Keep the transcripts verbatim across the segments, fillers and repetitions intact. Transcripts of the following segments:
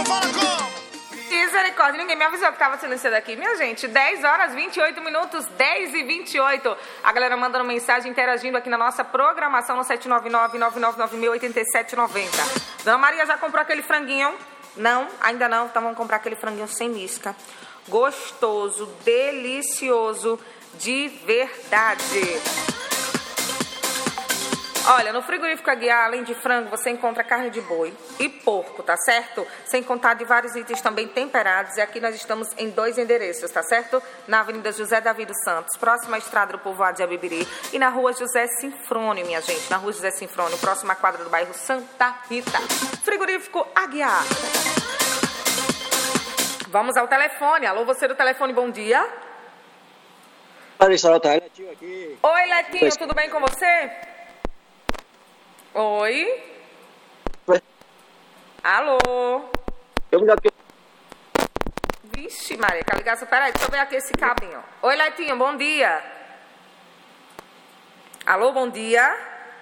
Misericórdia, ninguém me avisou que tava silenciado aqui. Minha gente, dez horas, vinte e oito minutos, dez e vinte e oito. A galera mandando mensagem, interagindo aqui na nossa programação no sete nove nove, nove nove nove mil, oito sete nove zero. Dona Maria já comprou aquele franguinho? Não? Ainda não? Então vamos comprar aquele franguinho sem misca. Gostoso, delicioso, de verdade. Olha, no frigorífico Aguiar, além de frango, você encontra carne de boi e porco, tá certo? Sem contar de vários itens também temperados. E aqui nós estamos em dois endereços, tá certo? Na Avenida José Davi dos Santos, próxima à Estrada do Povoado de Abibiri. E na Rua José Sinfrônio, minha gente. Na Rua José Sinfrônio, próxima à quadra do bairro Santa Rita. Frigorífico Aguiar. Vamos ao telefone. Alô, você do telefone, bom dia. Larissa, tá Letinho aqui. Oi, Letinho, tudo bem com você? Oi? Oi? Alô? Eu me dou... Vixe, Maria, que ligação. Peraí, deixa eu ver aqui esse cabinho. Oi, Letinho, bom dia. Alô, bom dia.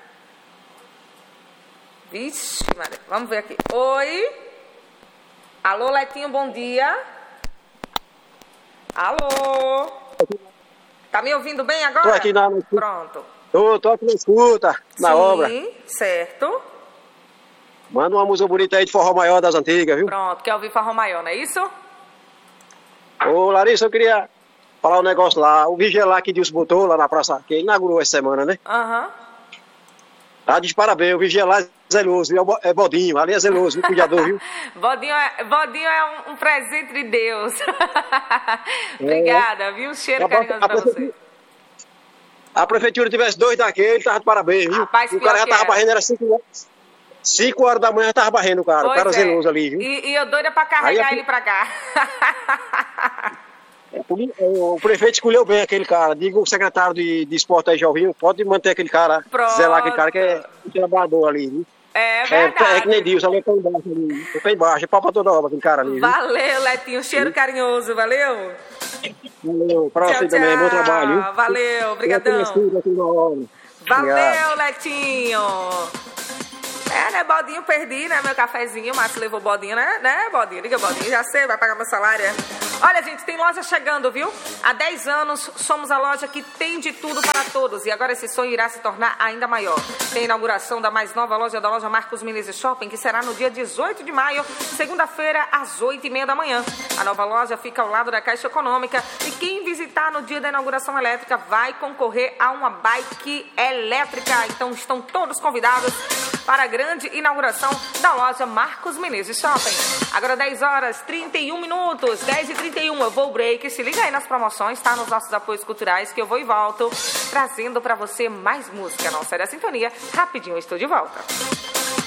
Vixe, Maria, vamos ver aqui. Oi? Alô, Letinho, bom dia. Alô? Tá me ouvindo bem agora? Tô aqui na... Pronto. Tô, tô aqui na escuta, na Sim, obra. Sim, certo. Manda uma música bonita aí de forró maior das antigas, viu? Pronto, quer ouvir forró maior, não é isso? Ô, Larissa, eu queria falar um negócio lá. O vigia lá que Deus botou lá na praça, que inaugurou essa semana, né? Aham. Uhum. Tá de parabéns, o vigia lá é zeloso, viu? É Bodinho, ali é zeloso, o cuidador, viu? Bodinho é, Bodinho é um, um presente de Deus. Obrigada, viu? Cheiro a, carinhoso a, pra você. A prefeitura tivesse dois daquele, tava de parabéns, viu? Rapaz, o cara já tava barrendo, era cinco horas. cinco horas da manhã já tava barrendo o cara. Pois o cara é. zeloso ali, viu? E, e eu doida pra carregar Aí, ele pra cá. O prefeito escolheu bem aquele cara. Diga o secretário de, de esporte aí, Jovinho, pode manter aquele cara, Pronto. zelar aquele cara que é um trabalhador ali, viu? É verdade. É, é que nem Deus, ali é pra embaixo, ali. É pra embaixo, é pau pra toda obra aquele cara ali, viu? Valeu, Letinho, cheiro carinhoso, valeu? Valeu, pra você também, bom trabalho, viu? Valeu, obrigadão. Valeu, Letinho. É, né, Bodinho, perdi, né, meu cafezinho, o Márcio levou Bodinho, né, né, Bodinho, liga Bodinho, já sei, vai pagar meu salário, é. Olha, gente, tem loja chegando, viu? Há dez anos, somos a loja que tem de tudo para todos, e agora esse sonho irá se tornar ainda maior. Tem a inauguração da mais nova loja da loja Marcos Menezes Shopping, que será no dia dezoito de maio, segunda-feira, às oito e meia da manhã. A nova loja fica ao lado da Caixa Econômica, e quem visitar no dia da inauguração elétrica vai concorrer a uma bike elétrica, então estão todos convidados para a grande inauguração da loja Marcos Menezes Shopping. Agora dez horas, trinta e um minutos, dez e trinta e um, eu vou break, se liga aí nas promoções, tá? Nos nossos apoios culturais, que eu vou e volto, trazendo para você mais música. Não sai da sintonia, rapidinho eu estou de volta.